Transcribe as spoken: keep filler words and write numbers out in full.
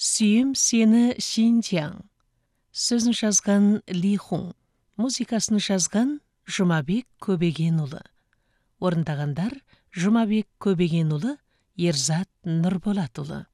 Сүйем сені Шинжяң. Сөзін жазған Ли Хун, музыкасын жазған Жұмабек Көбегенұлы. Орындағандар Жұмабек Көбегенұлы, Ерзат Нұрболатұлы.